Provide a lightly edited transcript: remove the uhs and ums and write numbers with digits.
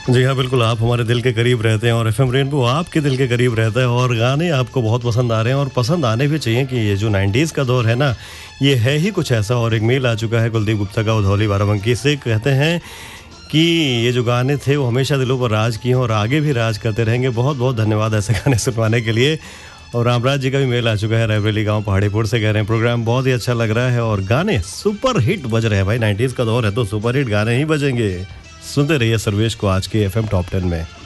जी हाँ, बिल्कुल आप हमारे दिल के करीब रहते हैं और एफएम रेनबो आपके दिल के करीब रहता है और गाने आपको बहुत पसंद आ रहे हैं और पसंद आने भी चाहिए कि ये जो 90s का दौर है ना, ये है ही कुछ ऐसा। और एक मेल आ चुका है कुलदीप गुप्ता का उधौली बाराबंकी से, कहते हैं कि ये जो गाने थे वो हमेशा दिलों पर राज किए हैं और आगे भी राज करते रहेंगे। बहुत-बहुत धन्यवाद ऐसे गाने सुनवाने के लिए। और रामराज जी का भी मेल आ चुका है रायबरेली गाँव पहाड़ीपुर से, कह रहे हैं प्रोग्राम बहुत ही अच्छा लग रहा है और गाने सुपर हिट बज रहे हैं भाई। 90s का दौर है तो सुपर हिट गाने ही बजेंगे। सुनते रहिए सर्वेश को आज के एफएम टॉप 10 में।